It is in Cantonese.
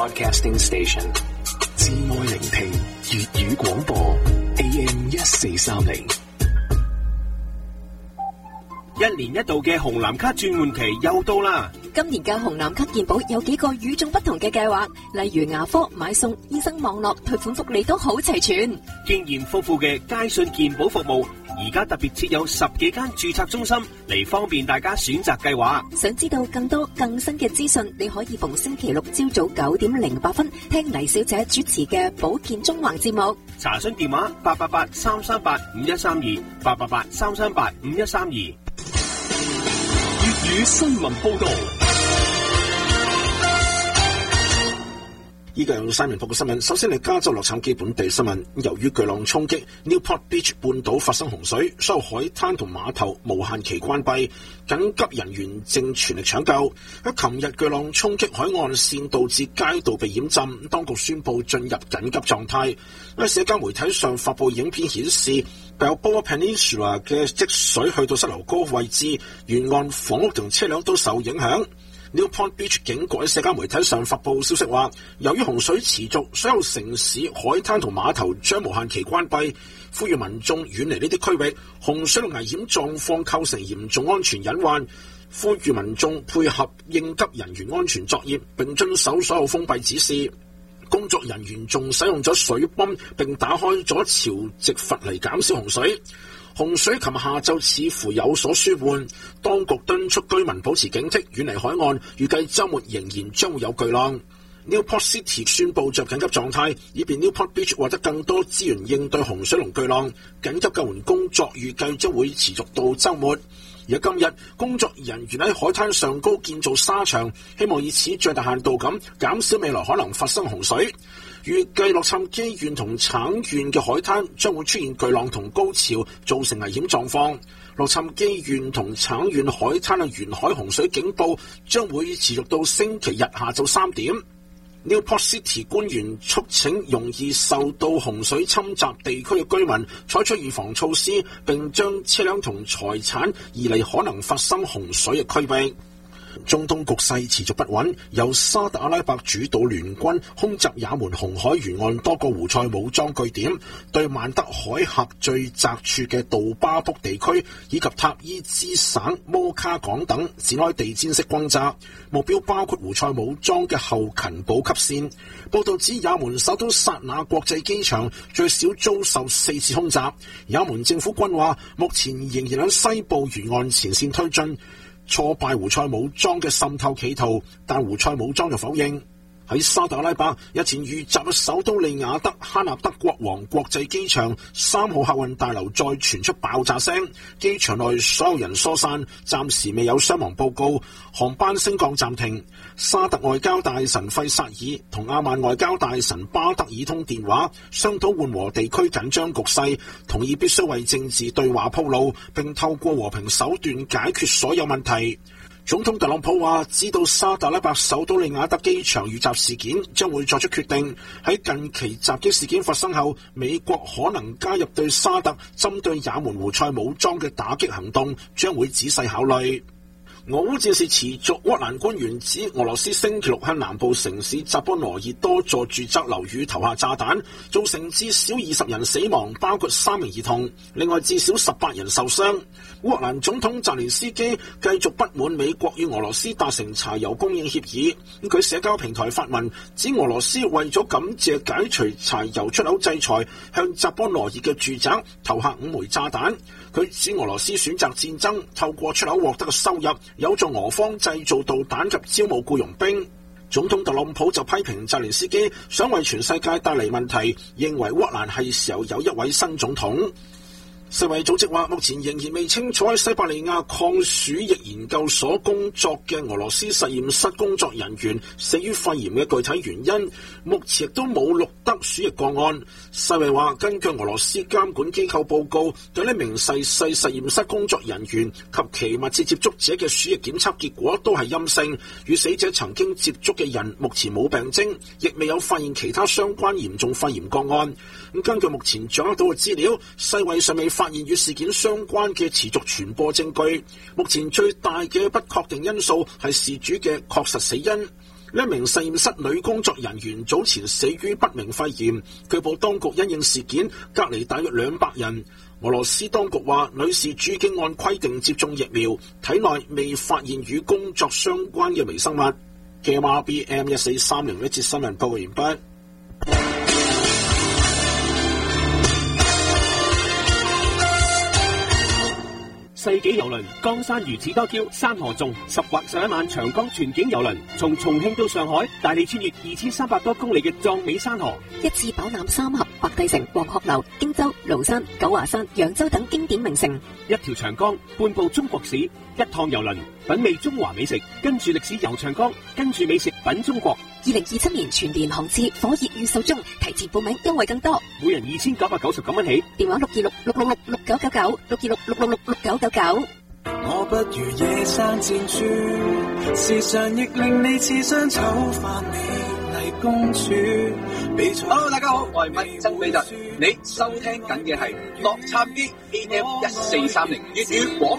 Broadcasting Station 至愛聆聽粵語廣播 AM1430。 一年一度嘅紅藍卡轉換期又到啦！ 今年嘅紅藍卡健保有幾個與眾不同嘅計劃，例如牙科、買餸、醫生網絡、退款福利都好齊全。 經驗豐富嘅佳信健保服務，而家特別設有10幾間註冊中心嚟方便大家選擇計劃。 想知道更多更新嘅資訊，你可以逢星期六朝早9:08聽黎小姐主持嘅保健中環節目。 查詢電話888-338-5132，888-338-5132。 粵語新聞報道。 依家有3名報嘅新聞。首先係加州洛杉磯本地新聞。由於巨浪衝擊 Newport Beach 半島發生洪水，所有海灘同碼頭無限期關閉，緊急人員正全力搶救。喺琴日巨浪衝擊海岸線，導致街道被淹浸，當局宣布進入緊急狀態。喺社交媒體上發布影片顯示，Balboa Peninsula 嘅積水去到膝頭哥位置，沿岸房屋同車輛都受影響。Newport Beach 警局喺社交媒體上發布消息話，由於洪水持續，所有城市海灘同碼頭將無限期關閉，呼籲民眾遠離呢啲區域。洪水嘅危險狀況構成嚴重安全隱患，呼籲民眾配合應急人員安全作業，並遵守所有封閉指示。工作人員仲使用咗水泵，並打開咗潮汐閥嚟減少洪水。洪水琴日下晝似乎有所舒緩，當局敦促居民保持警惕，遠離海岸，預計週末仍然將會有巨浪。Newport City 宣布着緊急狀態，以便 Newport Beach 獲得更多資源應對洪水同巨浪。緊急救援工作預計將會持續到週末。而今日，工作人員喺海灘上高建造沙牆，希望以此最大限度咁減少未來可能發生洪水。預計洛杉磯縣同橙縣嘅海灘將會出現巨浪同高潮，造成危險狀況。洛杉磯縣同橙縣海灘嘅沿海洪水警報將會持續到星期日下晝3點。Newport City 官員促請容易受到洪水侵襲地區嘅居民採取預防措施，並將車輛同財產移離可能發生洪水嘅區域。中東局勢持續不穩，由沙特阿拉伯主導聯軍空襲也門紅海沿岸多個胡塞武裝據點，對曼德海峽最窄處嘅杜巴卜地區以及塔伊茲省摩卡港等展開地毯式轟炸，目標包括胡塞武裝嘅後勤補給線。報道指也門首都薩那國際機場最少遭受4次空襲。也門政府軍話目前仍然喺西部沿岸前線推進，挫敗胡塞武裝嘅滲透企圖，但胡塞武裝就否認。喺沙特阿拉伯日前遇襲嘅首都利雅得哈納德國王國際機場3號客運大樓再傳出爆炸聲，機場內所有人疏散，暫時未有傷亡報告，航班升降暫停。沙特外交大臣費薩爾同阿曼外交大臣巴德爾通電話，商討緩和地區緊張局勢，同意必須為政治對話鋪路，並透過和平手段解決所有問題。總統特朗普話，知道沙特阿拉伯首都利雅得機場遇襲事件，將會作出決定。喺近期襲擊事件發生後，美國可能加入對沙特針對也門胡塞武裝嘅打擊行動，將會仔細考慮。俄烏戰事持續，烏克蘭官員指俄羅斯星期六向南部城市扎波羅熱多座住宅樓宇投下炸彈，造成至少20人死亡，包括3名兒童，另外至少18人受傷。烏克蘭總統澤連斯基繼續不滿美國與俄羅斯達成柴油供應協議，佢社交平台發文指俄羅斯為咗感謝解除柴油出口制裁，向扎波羅熱嘅住宅投下5枚炸彈。佢指俄羅斯選擇戰爭，透過出口獲得嘅收入有助俄方製造導彈及招募僱傭兵。總統特朗普就批評澤連斯基想為全世界帶嚟問題，認為烏克蘭係時候有一位新總統。世衛組織話，目前仍然未清楚喺西伯利亞抗鼠疫研究所工作嘅俄羅斯實驗室工作人員死於肺炎嘅具體原因，目前亦都冇錄得鼠疫個案。世衛話，根據俄羅斯監管機構報告，對呢名逝世實驗室工作人員及其密切接觸者嘅鼠疫檢測結果都係陰性，與死者曾經接觸嘅人目前冇病徵，亦未有發現其他相關嚴重肺炎個案。根據目前掌握到嘅資料，世衛尚未發現與事件相關嘅持續傳播證據。目前最大嘅不確定因素係事主嘅確實死因。 一名實驗室女工作人員早前死於不明肺炎，據報當局因應事件隔離大約200人。俄羅斯當局話，女士主經按規定接種疫苗，體內未發現與工作相關嘅微生物。KMRBM 1430呢節新聞報告完畢。 世紀郵輪江山如此多嬌，山河縱10或11萬長江全景郵輪，從重慶到上海，帶你穿越2300多公里嘅壯美山河， 一次飽覽三峽、白帝城、黃鶴樓、荊州、廬山、九華山、揚州等經典名城。 一條長江，半部中國史，一趟郵輪，品味中華美食，跟住歷史遊長江，跟住美食品中國。 2027年全年航次火熱預售中，提前報名優惠更多， 每人2999蚊起。 電話626666999，626666999。 我不如野生箭豬，時常亦令你似雙醜化美麗公主。Hello， 大家好，我係麥曾美特，你收聽緊嘅係洛杉磯 AM1430粵語廣